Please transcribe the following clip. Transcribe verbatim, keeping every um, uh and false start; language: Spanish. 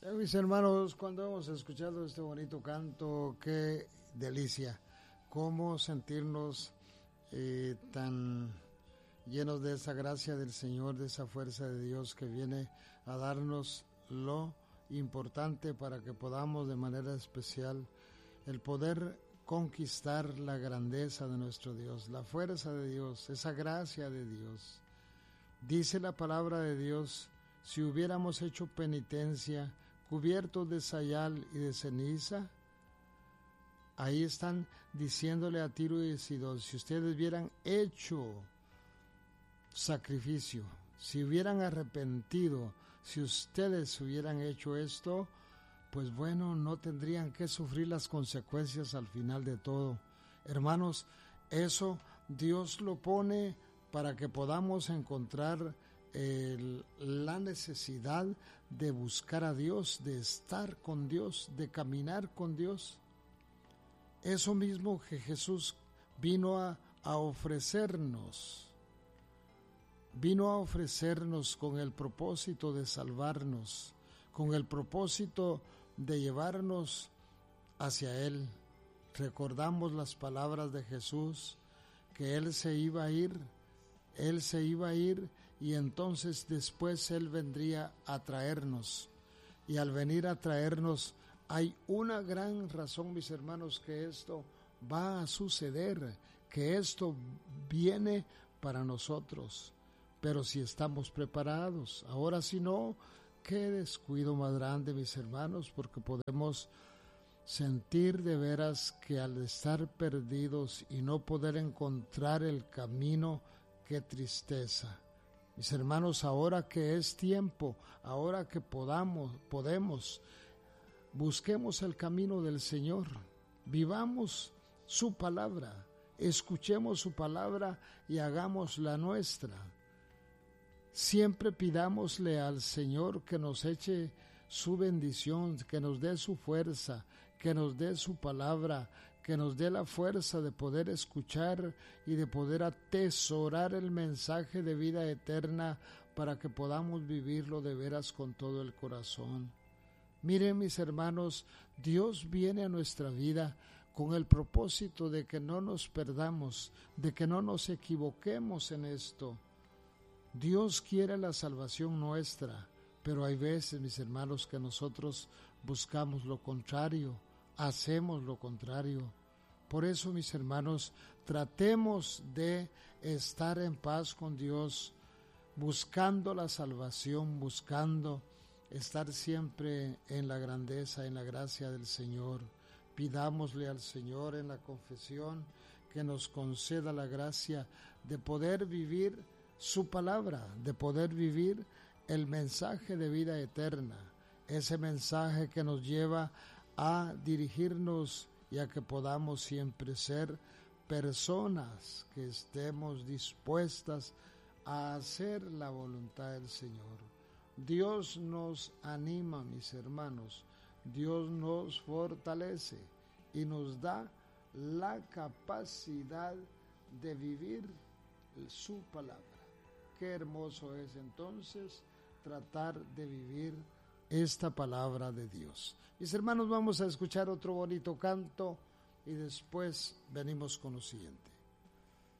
Eh, mis hermanos, cuando hemos escuchado este bonito canto, qué delicia, cómo sentirnos eh, tan llenos de esa gracia del Señor, de esa fuerza de Dios que viene a darnos lo importante para que podamos de manera especial el poder conquistar la grandeza de nuestro Dios, la fuerza de Dios, esa gracia de Dios. Dice la palabra de Dios, si hubiéramos hecho penitencia, cubiertos de sayal y de ceniza, ahí están diciéndole a Tiro y Sidón, si ustedes hubieran hecho sacrificio, si hubieran arrepentido, si ustedes hubieran hecho esto, pues bueno, no tendrían que sufrir las consecuencias al final de todo. Hermanos, eso Dios lo pone para que podamos encontrar el, la necesidad de buscar a Dios, de estar con Dios, de caminar con Dios. Eso mismo que Jesús vino a, a ofrecernos, vino a ofrecernos con el propósito de salvarnos, con el propósito de llevarnos hacia Él. Recordamos las palabras de Jesús, que Él se iba a ir, Él se iba a ir y entonces después Él vendría a traernos. Y al venir a traernos hay una gran razón, mis hermanos, que esto va a suceder, que esto viene para nosotros. Pero si estamos preparados, ahora si no, qué descuido más grande, mis hermanos, porque podemos sentir de veras que al estar perdidos y no poder encontrar el camino, qué tristeza. Mis hermanos, ahora que es tiempo, ahora que podamos, podemos, busquemos el camino del Señor, vivamos su palabra, escuchemos su palabra y hagamos la nuestra. Siempre pidámosle al Señor que nos eche su bendición, que nos dé su fuerza, que nos dé su palabra, que nos dé la fuerza de poder escuchar y de poder atesorar el mensaje de vida eterna para que podamos vivirlo de veras con todo el corazón. Miren, mis hermanos, Dios viene a nuestra vida con el propósito de que no nos perdamos, de que no nos equivoquemos en esto. Dios quiere la salvación nuestra, pero hay veces, mis hermanos, que nosotros buscamos lo contrario, hacemos lo contrario. Por eso, mis hermanos, tratemos de estar en paz con Dios, buscando la salvación, buscando estar siempre en la grandeza, en la gracia del Señor. Pidámosle al Señor en la confesión que nos conceda la gracia de poder vivir su palabra, de poder vivir el mensaje de vida eterna, ese mensaje que nos lleva a dirigirnos y a que podamos siempre ser personas que estemos dispuestas a hacer la voluntad del Señor. Dios nos anima, mis hermanos, Dios nos fortalece y nos da la capacidad de vivir su palabra. Qué hermoso es entonces tratar de vivir esta palabra de Dios. Mis hermanos, vamos a escuchar otro bonito canto y después venimos con lo siguiente.